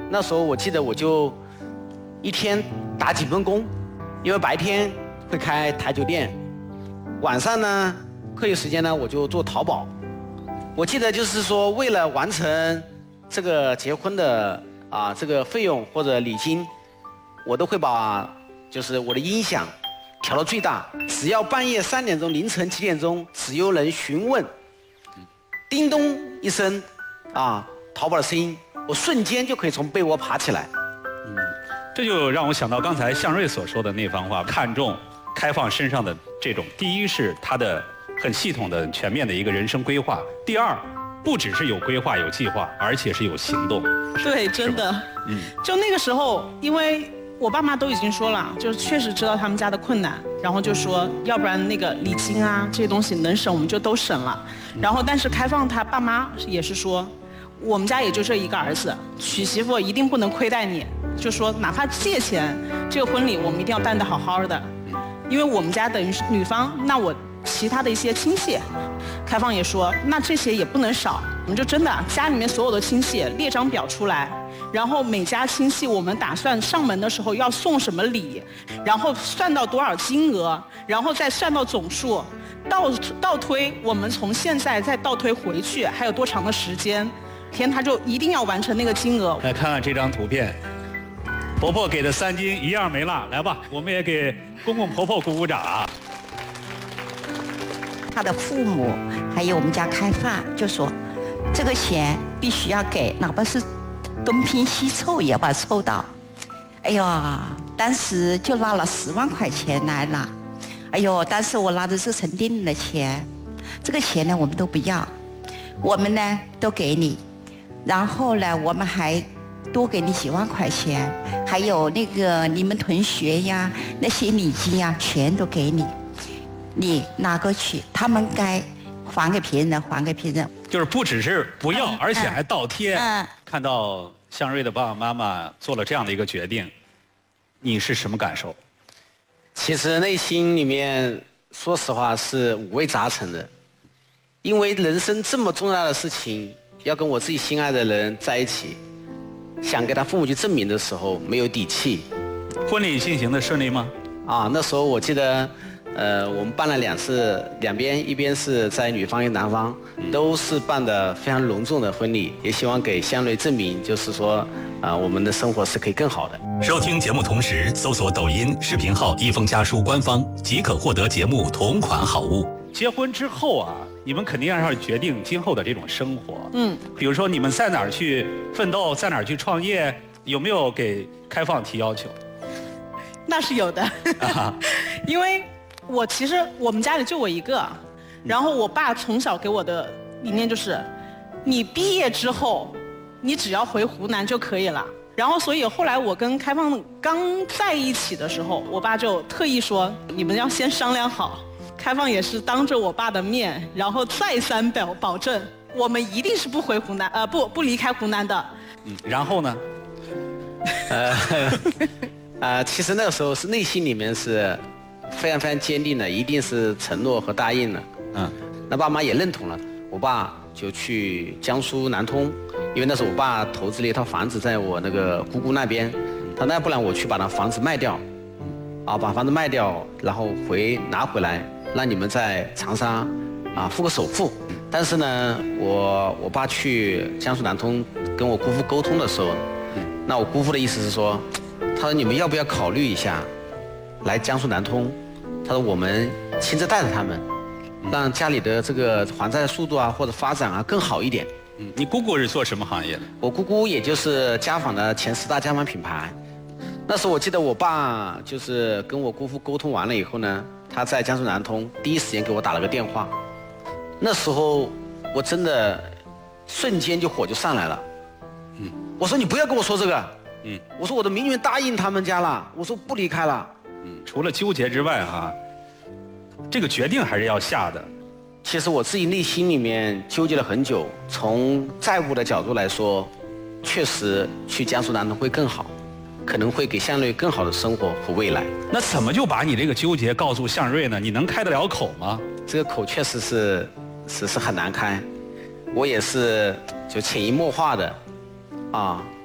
那时候我记得我就一天打几份工，因为白天会开台酒店，晚上呢课余时间呢我就做淘宝。我记得就是说为了完成这个结婚的这个费用或者礼金，我都会把就是我的音响调到最大，只要半夜3点钟、凌晨几点钟，只有人询问，叮咚一声淘宝的声音，我瞬间就可以从被窝爬起来。 这就让我想到刚才向瑞所说的那番话，看重开放身上的这种，第一是他的很系统的、全面的一个人生规划，第二，不只是有规划、有计划，而且是有行动。 对，真的。就那个时候，因为我爸妈都已经说了，就是确实知道他们家的困难，然后就说，要不然那个礼金这些东西能省我们就都省了。然后，但是开放他爸妈也是说，我们家也就这一个儿子，娶媳妇一定不能亏待你，就说哪怕借钱，这个婚礼我们一定要办得好好的，因为我们家等于是女方，那我其他的一些亲戚，开放也说，那这些也不能少，我们就真的家里面所有的亲戚列张表出来，然后每家亲戚我们打算上门的时候要送什么礼，然后算到多少金额，然后再算到总数，倒推我们从现在再倒推回去还有多长的时间，他就一定要完成那个金额。 来看看这张图片，婆婆给的3金一样没落，来吧，我们也给公公婆婆鼓鼓掌啊。 他的父母还有我们家开发就说，这个钱必须要给，哪怕是东拼西凑也要把它凑到。哎呦，当时就拿了10万块钱来了。哎呦，当时我拿的是陈定的钱，这个钱呢我们都不要，我们呢都给你，然后呢我们还多给你几万块钱，还有那个你们同学呀那些礼金呀全都给你，你拿过去，他们该还给别人的还给别人。 就是不只是不要，而且还倒贴。看到向瑞的爸爸妈妈做了这样的一个决定，你是什么感受？ 其实内心里面说实话是五味杂陈的，因为人生这么重大的事情，要跟我自己心爱的人在一起，想给他父母去证明的时候没有底气。 婚礼进行的顺利吗？ 那时候我记得我们办了2次，两边，一边是在女方一男方，都是办的非常隆重的婚礼，也希望给向瑞证明，就是说我们的生活是可以更好的。 收听节目同时搜索抖音视频号一封家书官方，即可获得节目同款好物。 结婚之后你们肯定要决定今后的这种生活。比如说你们在哪儿去奋斗，在哪儿去创业，有没有给开放提要求？ 那是有的，因为其实我们家里就我一个，然后我爸从小给我的理念就是，你毕业之后，你只要回湖南就可以了。然后所以后来我跟开放刚在一起的时候，我爸就特意说，你们要先商量好。开放也是当着我爸的面，然后再三保证，我们一定是不回湖南，不离开湖南的。 然后呢？ 其实那个时候是内心里面是非常非常坚定的，一定是承诺和答应了。那爸妈也认同了，我爸就去江苏南通，因为那时候我爸投资了一套房子在我那个姑姑那边，他那不然我去把那房子卖掉，把房子卖掉，然后拿回来，让你们在长沙付个首付。但是呢，我爸去江苏南通跟我姑父沟通的时候，那我姑父的意思是说，他说你们要不要考虑一下来江苏南通？他说我们亲自带着他们，让家里的这个还债的速度或者发展更好一点。 你姑姑是做什么行业的？ 我姑姑也就是家纺的前10大家纺品牌。那时候我记得我爸就是跟我姑父沟通完了以后呢，他在江苏南通第一时间给我打了个电话。那时候我真的瞬间就火就上来了。我说你不要跟我说这个。我说我的明明答应他们家了，我说不离开了。 除了纠结之外这个决定还是要下的。 其实我自己内心里面纠结了很久，从债务的角度来说，确实去江苏南通会更好，可能会给向瑞更好的生活和未来。 那怎么就把你这个纠结告诉向瑞呢？你能开得了口吗？ 这个口确实是很难开，我也是就潜移默化的